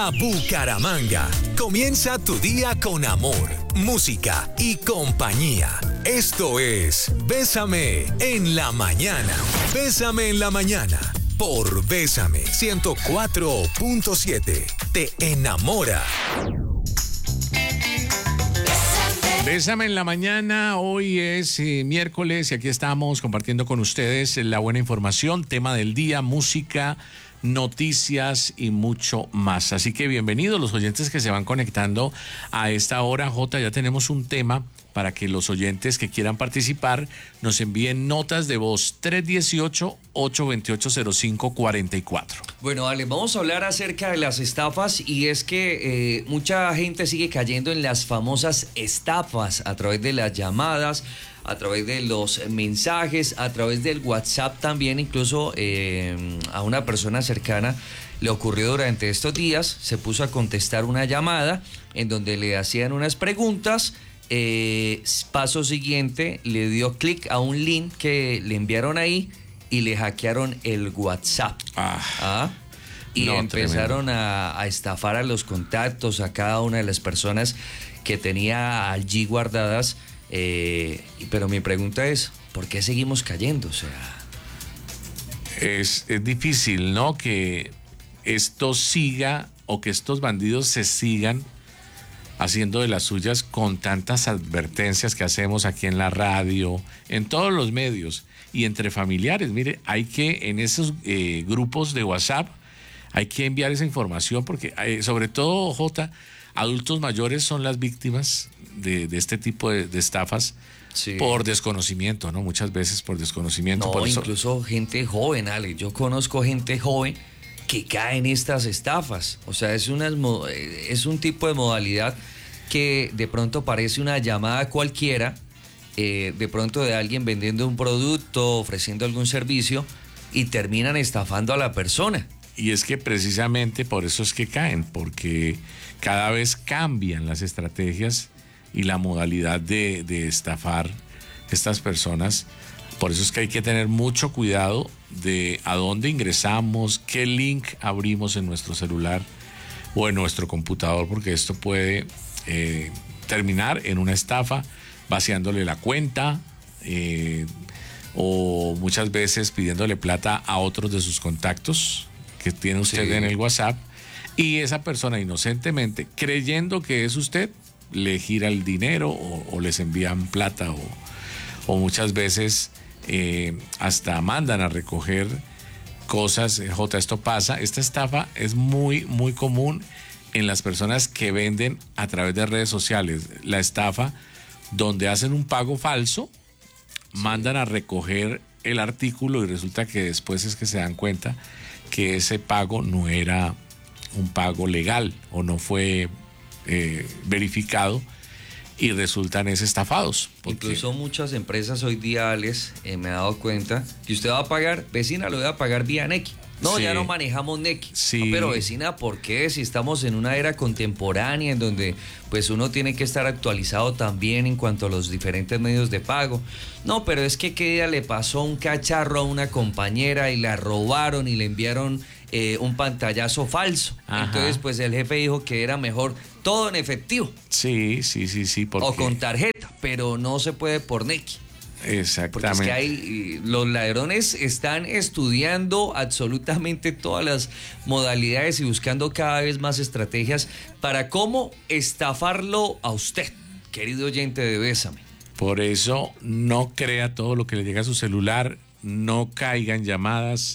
Bucaramanga. Comienza tu día con amor, música y compañía. Esto es Bésame en la mañana. Bésame en la mañana por Bésame 104.7. Te enamora. Bésame en la mañana, hoy es miércoles y aquí estamos compartiendo con ustedes la buena información, tema del día, música, noticias y mucho más. Así que bienvenidos los oyentes que se van conectando a esta hora. Jota, ya tenemos un tema para que los oyentes que quieran participar nos envíen notas de voz 318-828-0544. Bueno, Ale, vamos a hablar acerca de las estafas y es que mucha gente sigue cayendo en las famosas estafas a través de las llamadas, a través de los mensajes, a través del WhatsApp también. Incluso a una persona cercana le ocurrió durante estos días, se puso a contestar una llamada en donde le hacían unas preguntas. Paso siguiente, le dio clic a un link que le enviaron ahí y le hackearon el WhatsApp. Y no, empezaron a estafar a los contactos, a cada una de las personas que tenía allí guardadas. Pero mi pregunta es, ¿por qué seguimos cayendo? O sea, es difícil, ¿no? Que esto siga o que estos bandidos se sigan haciendo de las suyas con tantas advertencias que hacemos aquí en la radio, en todos los medios y entre familiares. Mire, hay que en esos grupos de WhatsApp hay que enviar esa información porque sobre todo, Jota, adultos mayores son las víctimas de este tipo de estafas. Sí. Por desconocimiento, ¿no? Muchas veces por desconocimiento. No, por eso... incluso gente joven, Ale. Yo conozco gente joven que cae en estas estafas. O sea, es un tipo de modalidad que de pronto parece una llamada cualquiera, de pronto de alguien vendiendo un producto, ofreciendo algún servicio, y terminan estafando a la persona. Y es que precisamente por eso es que caen, porque cada vez cambian las estrategias y la modalidad de estafar estas personas. Por eso es que hay que tener mucho cuidado de a dónde ingresamos, qué link abrimos en nuestro celular o en nuestro computador, porque esto puede terminar en una estafa, vaciándole la cuenta o muchas veces pidiéndole plata a otros de sus contactos que tiene usted en el WhatsApp, y esa persona inocentemente, creyendo que es usted, le gira el dinero o les envían plata o muchas veces hasta mandan a recoger cosas. Jota, esto pasa, esta estafa es muy, muy común en las personas que venden a través de redes sociales. La estafa donde hacen un pago falso, mandan a recoger el artículo y resulta que después es que se dan cuenta que ese pago no era un pago legal o no fue verificado y resultan estafados. Incluso muchas empresas hoy día, Alex, me he dado cuenta que usted va a pagar, vecina, lo voy a pagar vía Nequi. No, sí. Ya no manejamos Nequi. Sí. No, pero vecina, ¿por qué? Si estamos en una era contemporánea en donde pues uno tiene que estar actualizado también en cuanto a los diferentes medios de pago. No, pero es que qué día le pasó un cacharro a una compañera y la robaron y le enviaron un pantallazo falso. Ajá. Entonces pues el jefe dijo que era mejor todo en efectivo. Sí. O con tarjeta, pero no se puede por Nequi. Exactamente. Porque es que los ladrones están estudiando absolutamente todas las modalidades y buscando cada vez más estrategias para cómo estafarlo a usted, querido oyente de Bésame. Por eso no crea todo lo que le llega a su celular, no caiga en llamadas,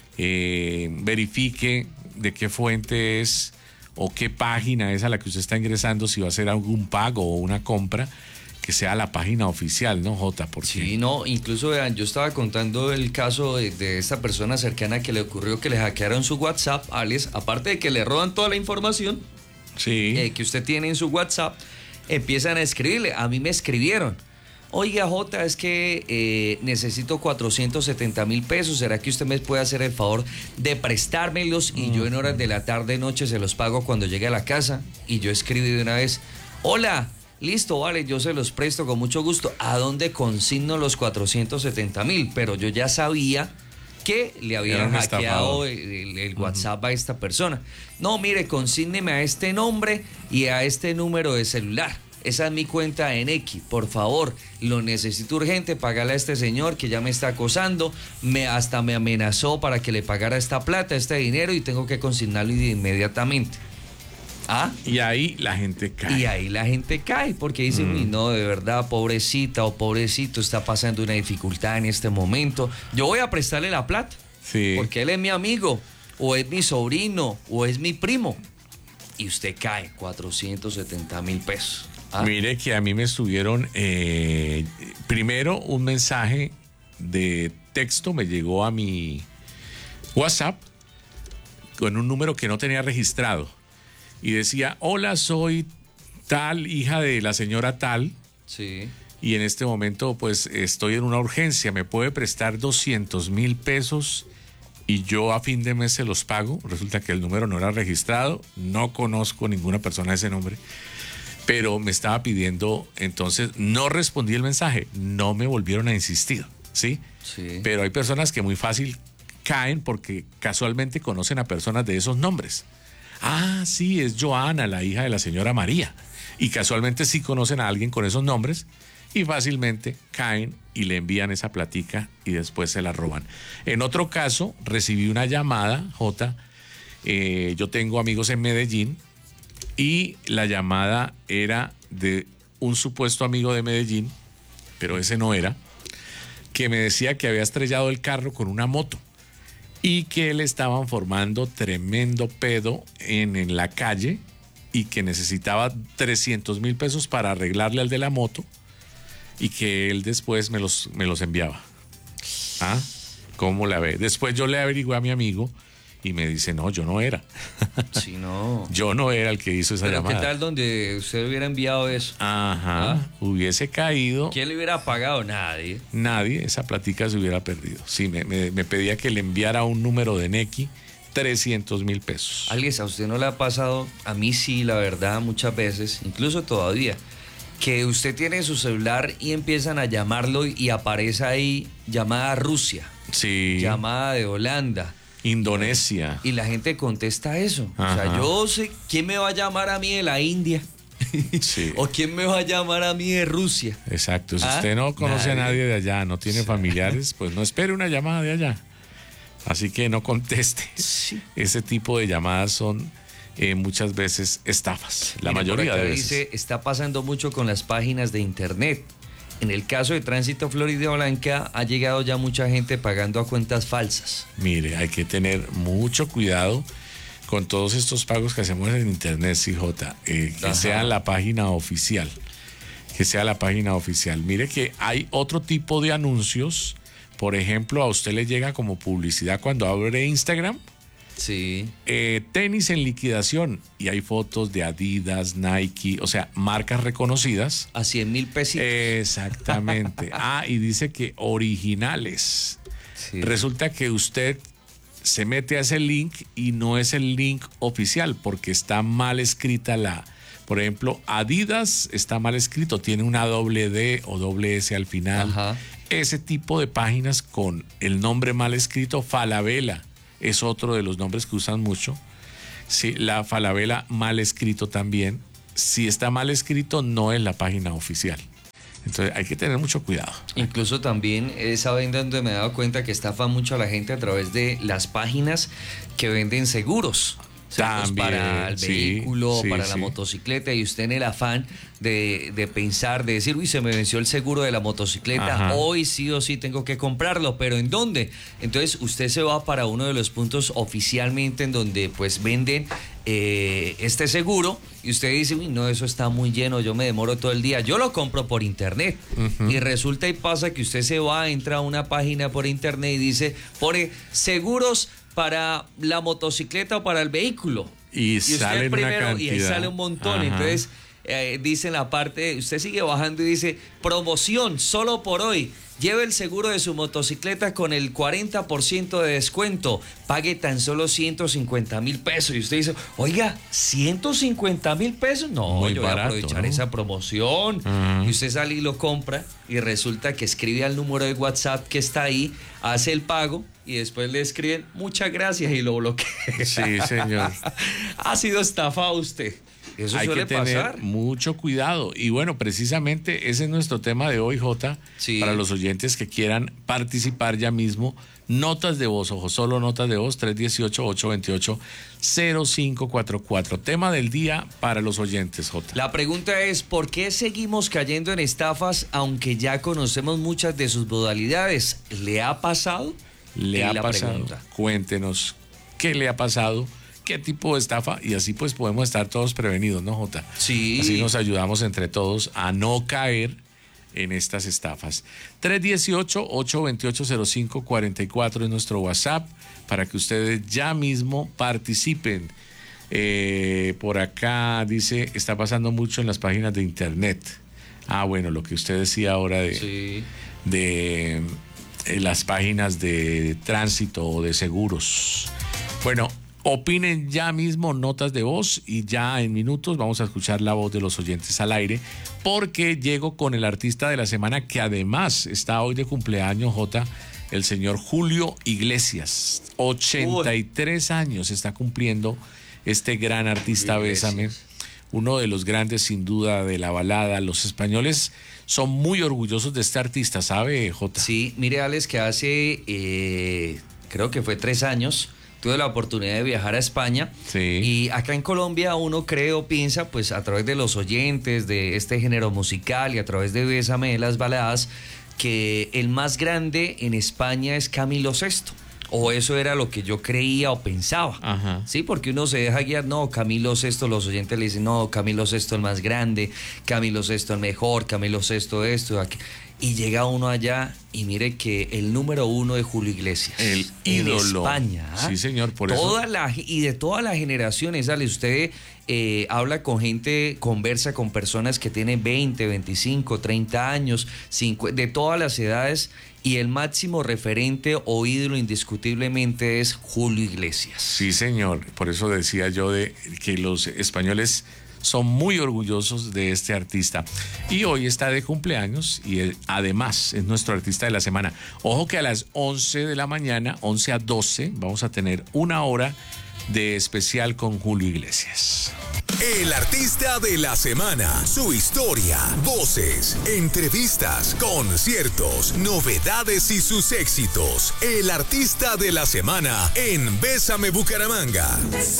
verifique de qué fuente es o qué página es a la que usted está ingresando, si va a hacer algún pago o una compra, que sea la página oficial, ¿no, Jota? Porque... Sí, no, incluso vean, yo estaba contando el caso de esta persona cercana que le ocurrió que le hackearon su WhatsApp, Alex, aparte de que le roban toda la información que usted tiene en su WhatsApp, empiezan a escribirle. A mí me escribieron: oiga, Jota, es que necesito 470,000 pesos, ¿será que usted me puede hacer el favor de prestármelos y yo en horas de la tarde, noche se los pago cuando llegue a la casa? Y yo escribí de una vez: hola, listo, vale, yo se los presto con mucho gusto. ¿A dónde consigno los 470,000? Pero yo ya sabía que le Era habían un hackeado estafador. el WhatsApp a esta persona. No, mire, consígneme a este nombre y a este número de celular. Esa es mi cuenta en X, por favor, lo necesito urgente, pagale a este señor que ya me está acosando, hasta me amenazó para que le pagara esta plata, este dinero y tengo que consignarlo inmediatamente. ¿Ah? Y ahí la gente cae. Y ahí la gente cae porque dice, uy, no, de verdad, pobrecita o pobrecito, está pasando una dificultad en este momento. Yo voy a prestarle la plata, Sí. porque él es mi amigo, o es mi sobrino, o es mi primo. Y usted cae 470,000 pesos. ¿Ah? Mire que a mí me estuvieron, primero un mensaje de texto me llegó a mi WhatsApp con un número que no tenía registrado y decía, hola, soy tal, hija de la señora tal, Sí. y en este momento pues estoy en una urgencia, ¿me puede prestar 200,000 pesos? Y yo a fin de mes se los pago. Resulta que el número no era registrado, no conozco ninguna persona de ese nombre, pero me estaba pidiendo, entonces no respondí el mensaje, no me volvieron a insistir, ¿sí? Sí. Pero hay personas que muy fácil caen porque casualmente conocen a personas de esos nombres. Ah, sí, es Joana, la hija de la señora María. Y casualmente sí conocen a alguien con esos nombres y fácilmente caen y le envían esa platica y después se la roban. En otro caso, recibí una llamada, yo tengo amigos en Medellín y la llamada era de un supuesto amigo de Medellín, pero ese no era, que me decía que había estrellado el carro con una moto y que le estaban formando tremendo pedo en la calle y que necesitaba 300,000 pesos para arreglarle al de la moto y que él después me los enviaba. ¿Ah? ¿Cómo la ve? Después yo le averigué a mi amigo y me dice, no, yo no era. Sí, no. Yo no era el que hizo esa Pero llamada. ¿qué tal donde usted hubiera enviado eso? Ajá. ¿Ah? Hubiese caído. ¿Quién le hubiera pagado? Nadie. Nadie, esa platica se hubiera perdido. Sí, me pedía que le enviara un número de Nequi, 300,000 pesos. Alex, ¿a usted no le ha pasado? A mí sí, la verdad, muchas veces, incluso todavía, que usted tiene su celular y empiezan a llamarlo y aparece ahí llamada Rusia, Sí. llamada de Holanda. Indonesia. Y la gente contesta eso. O Ajá. sea, yo sé, ¿quién me va a llamar a mí de la India? Sí. ¿O quién me va a llamar a mí de Rusia? Exacto. Si ¿Ah? usted no conoce a Nadie. nadie de allá, no tiene familiares, pues no espere una llamada de allá. Así que no conteste. Sí. Ese tipo de llamadas son muchas veces estafas. La Mire, mayoría por acá de veces. dice, está pasando mucho con las páginas de internet. En el caso de Tránsito Florida Blanca, ha llegado ya mucha gente pagando a cuentas falsas. Mire, hay que tener mucho cuidado con todos estos pagos que hacemos en internet, CJ, que Ajá. sea la página oficial. Que sea la página oficial. Mire que hay otro tipo de anuncios. Por ejemplo, a usted le llega como publicidad cuando abre Instagram. Sí. Tenis en liquidación y hay fotos de Adidas, Nike, o sea, marcas reconocidas. A 100,000 pesitos. Exactamente. Y dice que originales. Sí. Resulta que usted se mete a ese link y no es el link oficial porque está mal escrita por ejemplo, Adidas está mal escrito, tiene una doble D o doble S al final. Ajá. Ese tipo de páginas con el nombre mal escrito, Falabella es otro de los nombres que usan mucho. Sí, la Falabella mal escrito también. Si está mal escrito, no es la página oficial. Entonces hay que tener mucho cuidado. Incluso también esa venda donde me he dado cuenta que estafa mucho a la gente a través de las páginas que venden seguros. Seguros También, para el sí, vehículo, sí, para la sí. motocicleta, y usted en el afán de pensar, de decir, uy, se me venció el seguro de la motocicleta, Ajá. hoy sí o sí tengo que comprarlo, pero ¿en dónde? Entonces usted se va para uno de los puntos oficialmente en donde pues venden este seguro y usted dice, uy, no, eso está muy lleno, yo me demoro todo el día, yo lo compro por internet. Y resulta y pasa que usted se va, entra a una página por internet y dice, pone seguros para la motocicleta o para el vehículo. Y usted sale el una primero y ahí cantidad. sale un montón. Ajá. Entonces dice en la parte, usted sigue bajando y dice, promoción solo por hoy. Lleve el seguro de su motocicleta con el 40% de descuento. Pague tan solo 150,000 pesos. Y usted dice, oiga, 150,000 pesos. No, Muy yo voy a barato, aprovechar ¿no? esa promoción. Ujú. Y usted sale y lo compra y resulta que escribe al número de WhatsApp que está ahí, hace el pago y después le escriben muchas gracias y lo bloquean. Sí, señor. Ha sido estafado usted. Eso Hay suele que tener pasar. mucho cuidado. Y bueno, precisamente ese es nuestro tema de hoy, Jota. Sí. Para los oyentes que quieran participar ya mismo. Notas de voz, ojo, solo notas de voz, 318-828-0544. Tema del día para los oyentes, Jota. La pregunta es, ¿por qué seguimos cayendo en estafas aunque ya conocemos muchas de sus modalidades? ¿Le ha pasado? ¿Le Es ha la pasado? pregunta. Cuéntenos qué le ha pasado, qué tipo de estafa, y así pues podemos estar todos prevenidos, ¿no, Jota? Sí. Así nos ayudamos entre todos a no caer en estas estafas. 318-828-0544 es nuestro WhatsApp para que ustedes ya mismo participen. Por acá dice, está pasando mucho en las páginas de internet. Ah, bueno, lo que usted decía ahora de las páginas de tránsito o de seguros. Bueno, opinen ya mismo, notas de voz, y ya en minutos vamos a escuchar la voz de los oyentes al aire, porque llego con el artista de la semana, que además está hoy de cumpleaños, Jota, el señor Julio Iglesias. 83 años está cumpliendo este gran artista, Bésame. Uno de los grandes, sin duda, de la balada. Los españoles son muy orgullosos de este artista, ¿sabe, Jota? Sí, mire, Alex, que hace, creo que fue 3 años, tuve la oportunidad de viajar a España. Sí. Y acá en Colombia uno cree o piensa, pues a través de los oyentes de este género musical y a través de Bésame, de las baladas, que el más grande en España es Camilo Sesto. O eso era lo que yo creía o pensaba. Ajá. Sí, porque uno se deja guiar, no, Camilo Sesto, los oyentes le dicen, no, Camilo Sesto el más grande, Camilo Sesto el mejor, Camilo Sesto esto, aquí. Y llega uno allá y mire que el número 1 de Julio Iglesias. El ídolo. En España. Sí, señor, por Toda eso. y de todas las generaciones, ¿sale? Usted habla con gente, conversa con personas que tienen 20, 25, 30 años, de todas las edades, y el máximo referente o ídolo indiscutiblemente es Julio Iglesias. Sí, señor. Por eso decía yo de que los españoles son muy orgullosos de este artista. Y hoy está de cumpleaños y además es nuestro artista de la semana. Ojo que a las 11 de la mañana, 11 a 12, vamos a tener 1 hora de especial con Julio Iglesias. El artista de la semana, su historia, voces, entrevistas, conciertos, novedades y sus éxitos. El artista de la semana en Bésame Bucaramanga.